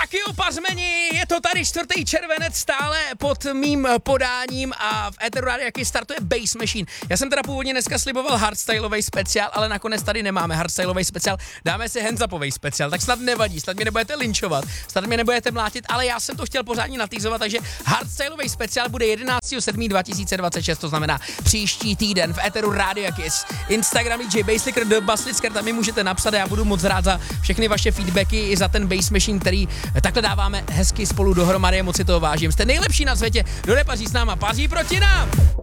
Tak jo, pazmeni, je to tady 4. červenec stále pod mým podáním a v Eteru Rádia Kiss startuje Bass Machine. Já jsem teda původně dneska sliboval hardstyleový speciál, ale nakonec tady nemáme hardstyleový speciál, dáme si hands-upový speciál, tak snad nevadí, snad mě nebudete lynčovat, snad mě nebudete mlátit, ale já jsem to chtěl pořádně natýzovat, takže hardstyleový speciál bude 11.7.2026, to znamená příští týden v Eteru Rádia Kiss. Instagram DJ Basslicker, The Basslicker, tam mi můžete napsat a já budu moc rád za všechny vaše feedbacky i za ten Bass Machine, který takhle dáváme hezky spolu dohromady, moc si toho vážím. Jste nejlepší na světě, kdo nepaří s náma, paří proti nám!